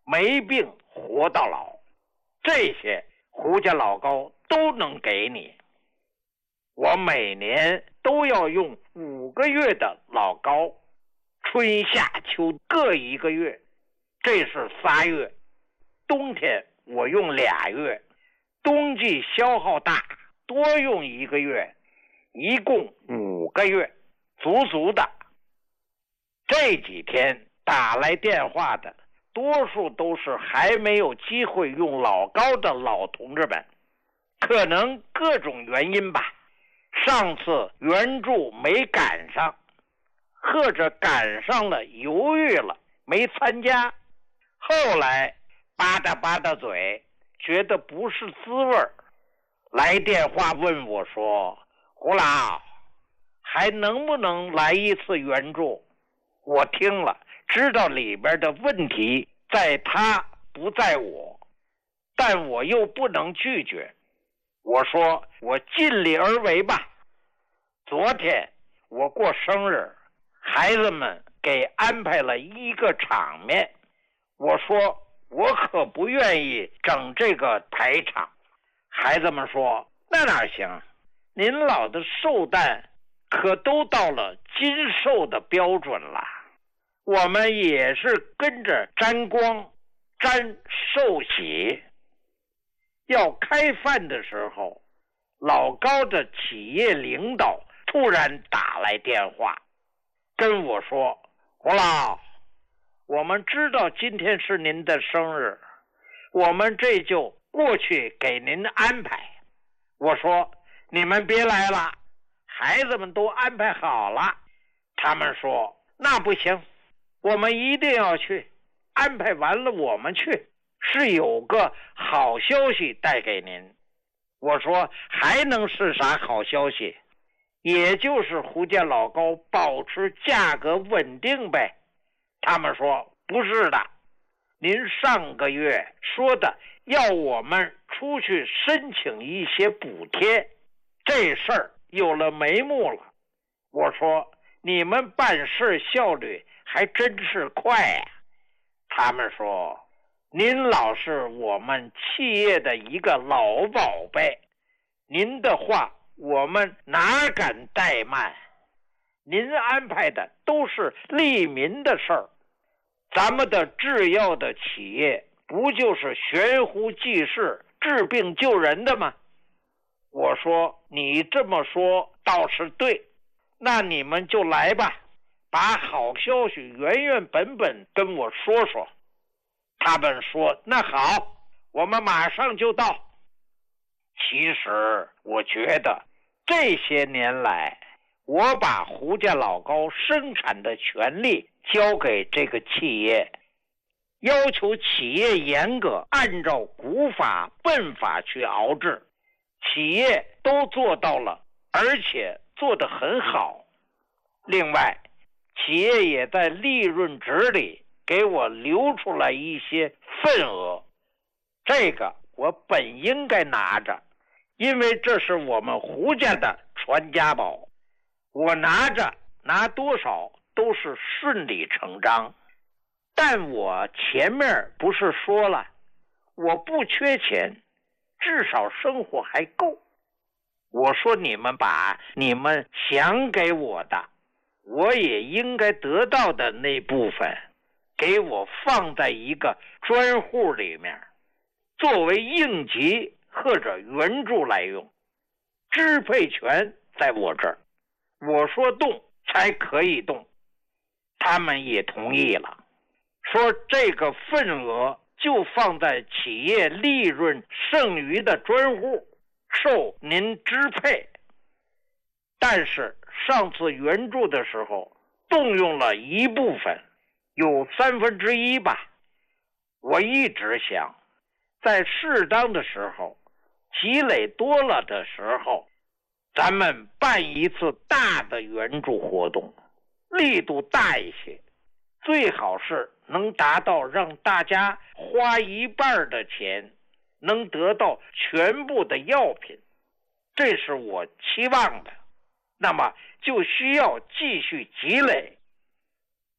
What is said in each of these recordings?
没病活到老，这些胡家老高都能给你。我每年都要用5个月的老高，春夏秋各1个月，这是3月。冬天我用2月，冬季消耗大，多用1个月，一共5个月，足足的。这几天打来电话的多数都是还没有机会用老高的老同志们，可能各种原因吧，上次援助没赶上，或者赶上了犹豫了没参加，后来吧嗒嘴，觉得不是滋味儿，来电话问我说，胡老还能不能来一次援助？我听了知道里边的问题在他不在我，但我又不能拒绝，我说我尽力而为吧。昨天我过生日，孩子们给安排了一个场面，我说我可不愿意整这个排场。孩子们说那哪行，您老的寿诞可都到了金寿的标准了，我们也是跟着沾光沾寿喜。要开饭的时候，老高的企业领导突然打来电话跟我说，胡老，我们知道今天是您的生日，我们这就过去给您安排。我说你们别来了，孩子们都安排好了。他们说那不行，我们一定要去，安排完了我们去，是有个好消息带给您。我说还能是啥好消息？也就是胡家老高保持价格稳定呗。他们说不是的，您上个月说的要我们出去申请一些补贴，这事儿有了眉目了。我说你们办事效率还真是快呀。他们说您老是我们企业的一个老宝贝，您的话我们哪敢怠慢，您安排的都是利民的事儿，咱们的制药的企业不就是悬壶济世治病救人的吗？我说你这么说倒是对，那你们就来吧，把好消息原本跟我说说。他们说那好，我们马上就到。其实我觉得这些年来，我把胡家老高生产的权利交给这个企业，要求企业严格按照古法笨法去熬制，企业都做到了，而且做得很好。另外，企业也在利润值里给我留出来一些份额，这个我本应该拿着，因为这是我们胡家的传家宝，我拿着拿多少都是顺理成章。但我前面不是说了，我不缺钱，至少生活还够。我说你们把你们想给我的，我也应该得到的那部分给我放在一个专户里面，作为应急或者援助来用，支配权在我这儿，我说动才可以动。他们也同意了，说这个份额就放在企业利润剩余的专户，受您支配。但是上次援助的时候动用了一部分，有1/3吧。我一直想在适当的时候，积累多了的时候，咱们办一次大的援助活动，力度大一些，最好是能达到让大家花一半的钱能得到全部的药品，这是我期望的。那么就需要继续积累。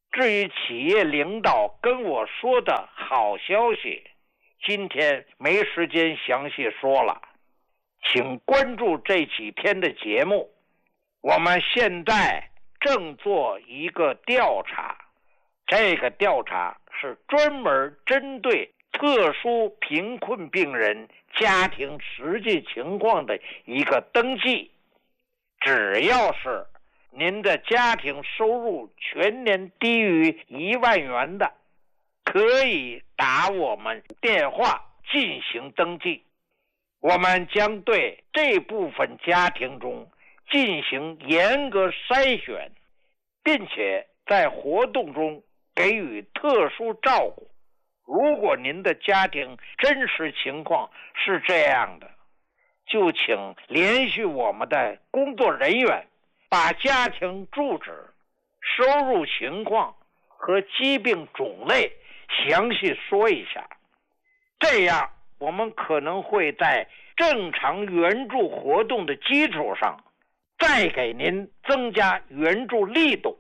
至于企业领导跟我说的好消息，今天没时间详细说了，请关注这几天的节目。我们现在正做一个调查，这个调查是专门针对特殊贫困病人家庭实际情况的一个登记。只要是您的家庭收入全年低于1万元的，可以打我们电话进行登记。我们将对这部分家庭中进行严格筛选，并且在活动中给予特殊照顾。如果您的家庭真实情况是这样的，就请联系我们的工作人员，把家庭住址、收入情况和疾病种类详细说一下。这样我们可能会在正常援助活动的基础上，再给您增加援助力度。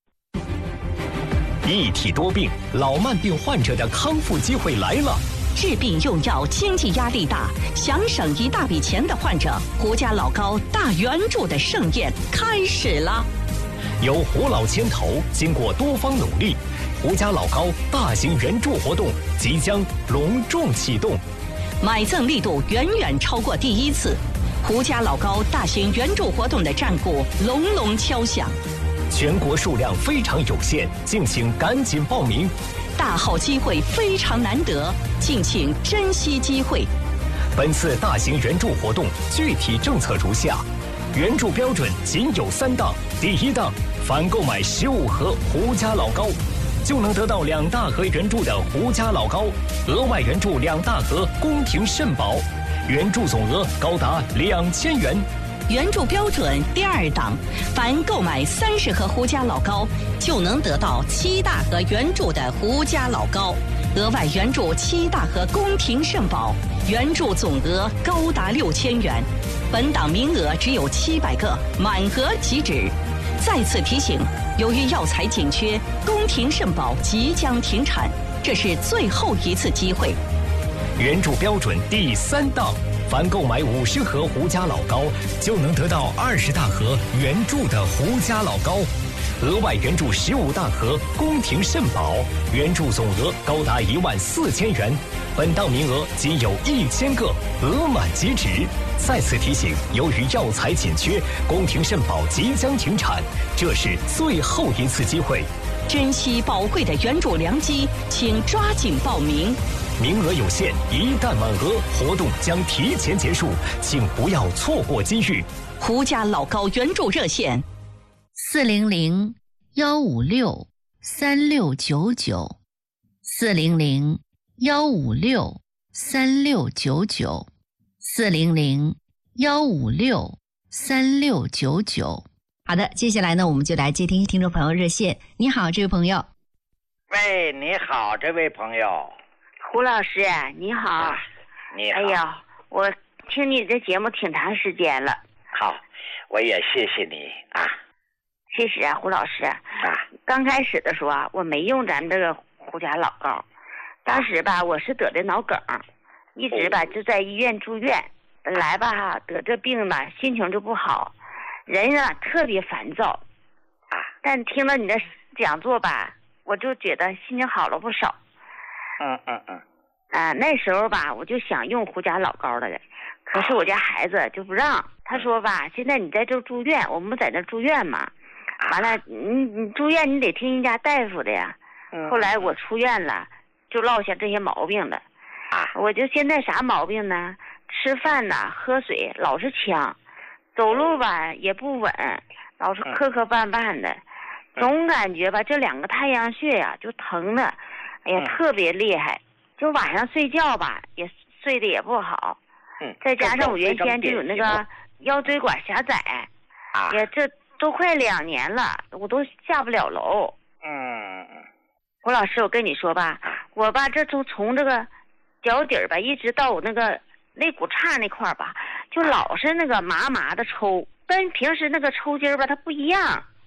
一体多病，老慢病患者的康复机会来了。 治病用药经济压力大，想省一大笔钱的患者，胡家老高大援助的盛宴开始了。 由胡老牵头，经过多方努力，胡家老高大型援助活动即将隆重启动， 买赠力度远远超过第一次，胡家老高大型援助活动的战鼓隆隆敲响。 全国数量非常有限，敬请赶紧报名。 大好机会非常难得，敬请珍惜机会。 本次大型援助活动具体政策如下：援助标准仅有3档。第1档，凡购买15盒胡家老高，就能得到2大盒援助的胡家老高，额外援助2大盒宫廷肾宝，援助总额高达2000元。 援助标准第2档，凡购买30盒胡家老高，就能得到7大盒援助的胡家老高，额外援助7大盒宫廷肾宝，援助总额高达6000元。本档名额只有700个，满额即止。再次提醒，由于药材紧缺，宫廷肾宝即将停产，这是最后一次机会。 援助标准第3档，凡购买50盒胡家老高，就能得到20大盒援助的胡家老高，额外援助15大盒宫廷肾宝，援助总额高达14000元。本档名额仅有1000个，额满即止。再次提醒，由于药材紧缺，宫廷肾宝即将停产，这是最后一次机会。 珍惜宝贵的援助良机，请抓紧报名。 名额有限，一旦满额，活动将提前结束，请不要错过机遇。 胡家老高援助热线 400-156-3699，400-156-3699。好的，接下来呢，我们就来接听众朋友热线。你好，这位朋友。 喂，你好，这位朋友。 胡老师，你好。 你好。 哎呀，我听你的节目挺长时间了。 好，我也谢谢你啊。 谢谢啊，胡老师。刚开始的时候啊，我没用咱这个胡家老高。当时吧，我是得的脑梗，一直吧就在医院住院。本来吧得这病吧，心情就不好，人啊特别烦躁。但听了你的讲座吧，我就觉得心情好了不少。那时候吧，我就想用胡家老高的，可是我家孩子就不让。他说吧，现在你在这住院，我们不在这住院嘛，完了你住院你得听人家大夫的呀。后来我出院了，就落下这些毛病了。我就现在啥毛病呢？吃饭呐，喝水老是呛，走路吧也不稳，老是磕磕绊绊的，总感觉吧这2个太阳穴呀就疼的，哎呀特别厉害。就晚上睡觉吧也睡得也不好。再加上我原先就有那个腰椎管狭窄，也这都快2年了，我都下不了楼。胡老师，我跟你说吧，我吧这从这个脚底儿吧一直到我那个肋骨叉那块儿吧，就老是那个麻麻的抽，跟平时那个抽筋儿吧它不一样。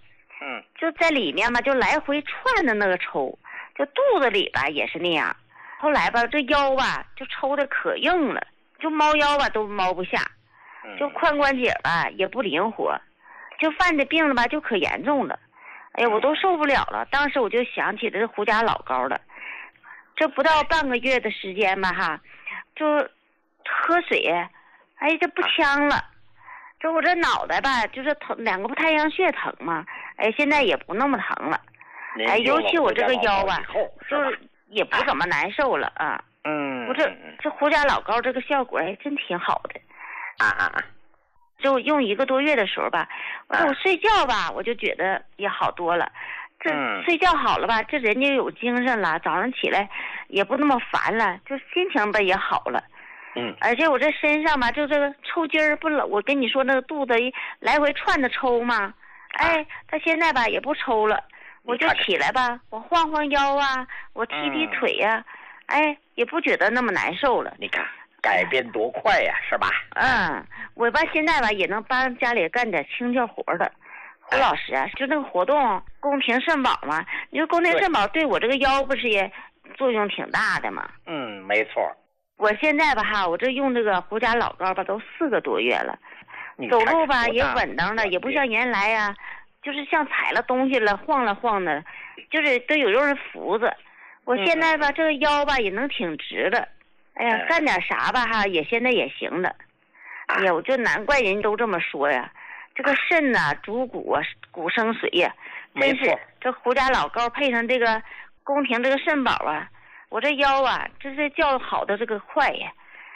就在里面嘛，就来回窜的那个抽，就肚子里吧也是那样。后来吧，这腰吧就抽的可硬了，就猫腰吧都猫不下，就髋关节吧也不灵活，就犯的病了吧就可严重了。哎呀，我都受不了了。当时我就想起这胡家老高了，这不到半个月的时间吧哈，就喝水，哎，这不呛了。就我这脑袋吧，就是疼，2个太阳穴疼嘛，哎，现在也不那么疼了。哎，尤其我这个腰吧，就是也不怎么难受了啊。我这胡家老高这个效果还真挺好的。就用1个多月的时候吧，我睡觉吧，我就觉得也好多了。这睡觉好了吧，这人就有精神了，早上起来也不那么烦了，就心情吧也好了。而且我这身上吧，就这个抽筋儿不冷，我跟你说那个肚子一来回窜着抽嘛，哎，他现在吧也不抽了，我就起来吧，我晃晃腰啊，我踢踢腿呀，哎，也不觉得那么难受了。 你看改变多快呀，是吧？ 我吧现在吧也能帮家里干点清洁活的。胡老师啊，就那个活动宫廷肾宝嘛，你说宫廷肾宝对我这个腰不是也作用挺大的吗？ 没错。 我现在吧哈，我这用这个胡家老高吧都4个多月了，走路吧也稳当了，也不像原来呀，就是像踩了东西了晃了晃的，就是都有人扶着。我现在吧这个腰吧也能挺直了，哎呀，干点啥吧哈也现在也行了。哎呀，我就难怪人都这么说呀，这个肾呐主骨啊，骨生水呀，真是这胡家老高配上这个宫廷这个肾宝啊。我这腰啊，这是叫好的这个快呀。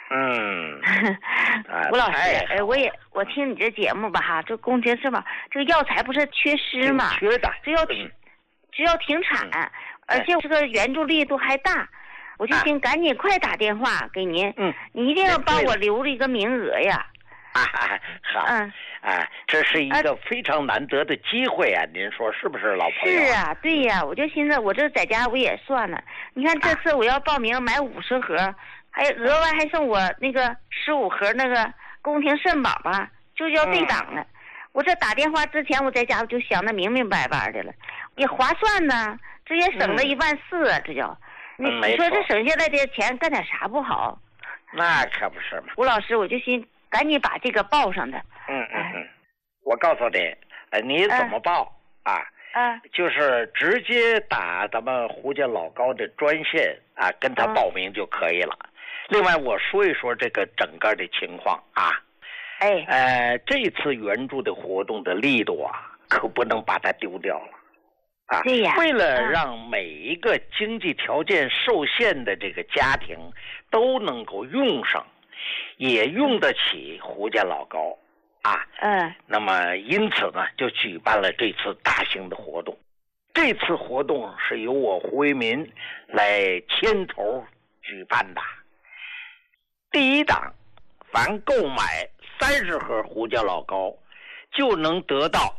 吴老师，我听你这节目吧哈，这宫廷肾宝这个药材不是缺失吗？ 缺的， 只要停产，而且这个援助力度还大，我就先赶紧快打电话给您，你一定要帮我留了一个名额呀。 好，这是一个非常难得的机会啊！您说是不是，老朋友？ 是啊，对呀，我就寻思，我这在家我也算了。你看这次我要报名买50盒，还额外还送我那个15盒那个宫廷肾宝吧，就要对档了。我这打电话之前，我在家我就想得明明白白的了，也划算呢，这也省了14000啊，这叫。你说这省下来的钱干点啥不好？ 那可不是嘛。 吴老师，我就寻赶紧把这个报上的。 我告诉你，你怎么报就是直接打咱们胡家老高的专线跟他报名就可以了。另外我说一说这个整个的情况这次援助的活动的力度可不能把它丢掉了对呀。 为了让每一个经济条件受限的这个家庭都能够用上，也用得起胡家老高那么因此呢，就举办了这次大型的活动。这次活动是由我胡为民来牵头举办的。第一档，凡购买30盒胡家老高，就能得到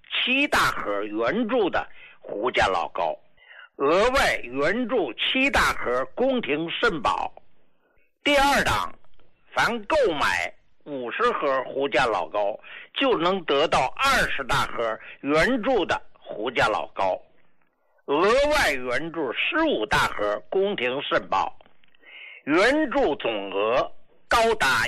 7大盒援助的胡家老高，额外援助7大盒宫廷肾宝。第二档，凡购买50盒胡家老高，就能得到20大盒援助的胡家老高，额外援助15大盒宫廷肾宝，援助总额高达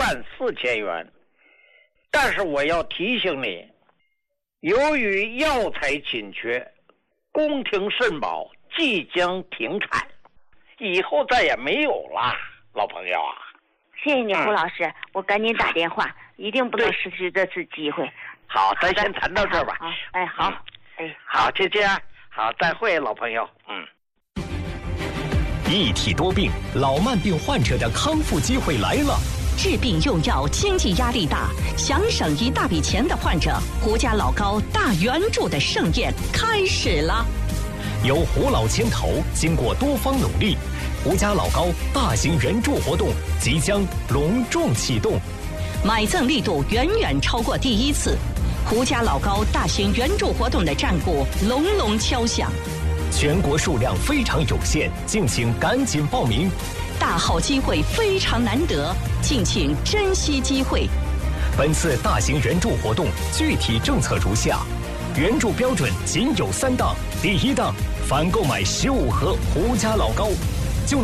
14000元。但是我要提醒你，由于药材紧缺，宫廷肾宝即将停产，以后再也没有了，老朋友谢谢你，胡老师，我赶紧打电话，一定不能失去这次机会。 好，咱先谈到这儿吧。好，就这样。好，再会，老朋友。 一体多病、老慢病患者的康复机会来了。 治病用药经济压力大，想省一大笔钱的患者，胡家老高大援助的盛宴开始了。 由胡老牵头，经过多方努力，胡家老高大型援助活动即将隆重启动， 买赠力度远远超过第一次。胡家老高大型援助活动的战鼓隆隆敲响， 全国数量非常有限，敬请赶紧报名。 大好机会非常难得，敬请珍惜机会。 本次大型援助活动具体政策如下： 原著标准仅有3档。第1档，凡购买15盒胡家老膏